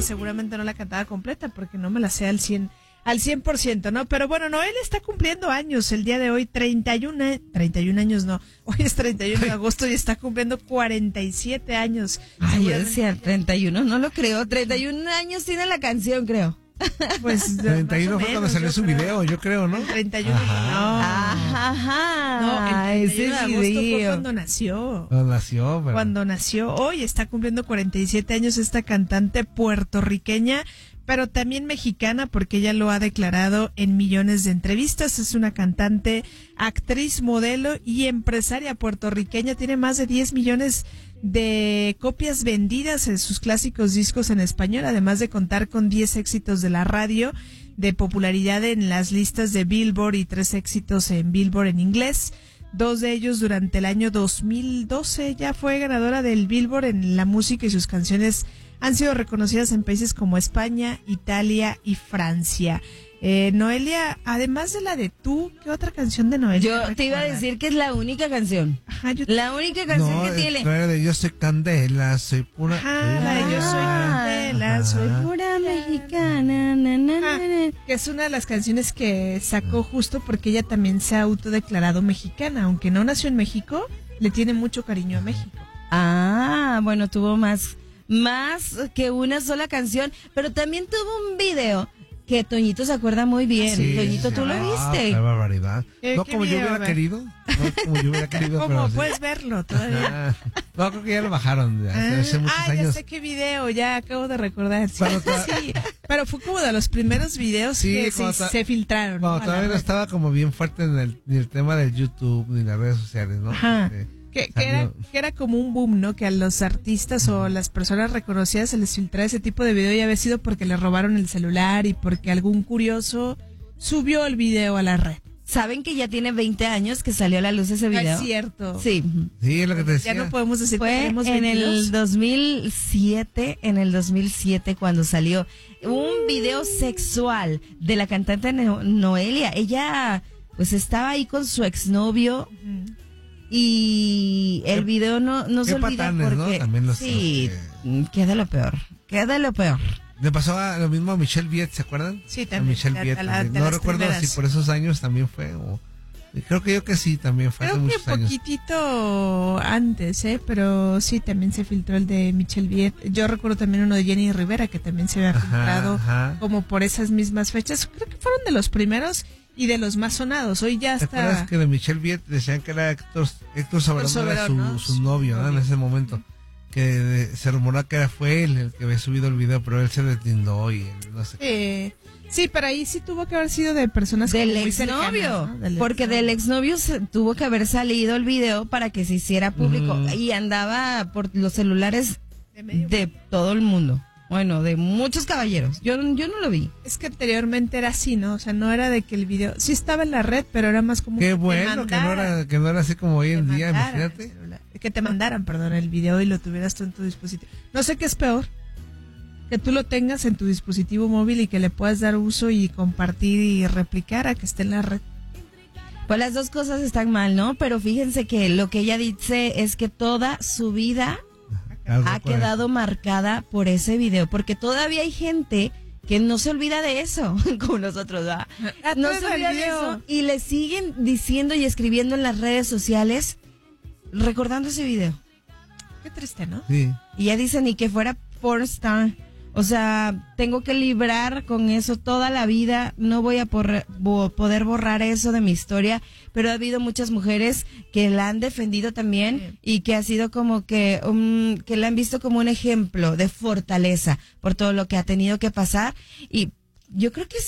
seguramente no la cantaba completa porque no me la sé al 100%, ¿no? Pero bueno, Noelia está cumpliendo años el día de hoy, 31 años no, hoy es 31 de agosto y está cumpliendo 47 años. Ay, yo decía 31, no lo creo, 31 años tiene la canción, creo. Pues 31 fue cuando salió su video, yo creo, ¿no? El 31 Ajá. no, el 31 de agosto fue video. cuando nació. Pero... Cuando nació, hoy está cumpliendo 47 años esta cantante puertorriqueña, pero también mexicana porque ella lo ha declarado en millones de entrevistas. Es una cantante, actriz, modelo y empresaria puertorriqueña. Tiene más de 10 millones de copias vendidas en sus clásicos discos en español, además de contar con 10 éxitos de la radio de popularidad en las listas de Billboard y 3 éxitos en Billboard en inglés. 2 de ellos durante el año 2012. Ya fue ganadora del Billboard en la música y sus canciones han sido reconocidas en países como España, Italia y Francia. Noelia, además de la de Tú, ¿qué otra canción de Noelia? Yo te iba a decir que es la única canción. Ajá, La única canción que tiene. No, era de Yo soy Candela, soy pura. Ajá, la de Yo soy Candela, soy pura mexicana. Na, na, na, na. Que es una de las canciones que sacó justo porque ella también se ha autodeclarado mexicana. Aunque no nació en México, le tiene mucho cariño a México. Ah, bueno, tuvo más que una sola canción, pero también tuvo un video que Toñito se acuerda muy bien. Sí, Toñito, sí. ¿tú lo viste? Qué barbaridad. ¿Qué No como yo video, hubiera querido. No como yo hubiera querido, ¿Cómo pero sí. puedes verlo todavía? No, creo que ya lo bajaron hace muchos años. Ya sé qué video, ya acabo de recordar. Sí, Cuando sí, pero fue como de los primeros videos que se filtraron. Cuando ¿no? todavía no estaba como bien fuerte ni el tema del YouTube ni las redes sociales, ¿no? Ajá. Que era como un boom, ¿no? Que a los artistas o las personas reconocidas se les filtraba ese tipo de video y había sido porque le robaron el celular y porque algún curioso subió el video a la red. ¿Saben que ya tiene 20 años que salió a la luz ese video? Es cierto. Sí. Sí, es lo que te decía. Ya no podemos decir que Fue tenemos en 22. el 2007 cuando salió un video sexual de la cantante Noelia. Ella pues estaba ahí con su exnovio. Y el video no se olvida patanes, porque ¿no? También los queda lo peor. Le pasó lo mismo a Michelle Viet, ¿se acuerdan? Sí, también. A Michelle Viet. No recuerdo si por esos años también fue o... Creo que sí, también fue hace Creo que muchos años. poquitito antes, pero sí, también se filtró el de Michelle Viet. Yo recuerdo también uno de Jenny Rivera que también se había filtrado como por esas mismas fechas. Creo que fueron de los primeros y de los más sonados. Hoy ya ¿Te está. acuerdas que de Michelle Viet decían que era Héctor Soberón, era su novio, ¿no? En ese momento. Que se rumoraba que fue él el que había subido el video, pero él se deslindó y no sé. Sí, pero ahí sí tuvo que haber sido de personas del muy exnovio, cercanas, ¿no? porque del exnovio tuvo que haber salido el video para que se hiciera público y andaba por los celulares de todo el mundo. Bueno, de muchos caballeros. Yo no lo vi. Es que anteriormente era así, ¿no? O sea, no era de que el video sí estaba en la red, pero era más como qué bueno que no era así como hoy en día, imagínate. Que te mandaran, el video y lo tuvieras tú en tu dispositivo. No sé qué es peor. Que tú lo tengas en tu dispositivo móvil y que le puedas dar uso y compartir y replicar a que esté en la red. Pues las dos cosas están mal, ¿no? Pero fíjense que lo que ella dice es que toda su vida ha quedado marcada por ese video, porque todavía hay gente que no se olvida de eso, como nosotros, ¿verdad? No se olvida de eso y le siguen diciendo y escribiendo en las redes sociales recordando ese video. Qué triste, ¿no? Sí. Y ya dicen ni que fuera pornstar. O sea, tengo que librar con eso toda la vida, no voy a poder borrar eso de mi historia, pero ha habido muchas mujeres que la han defendido también y que ha sido como que la han visto como un ejemplo de fortaleza por todo lo que ha tenido que pasar y yo creo que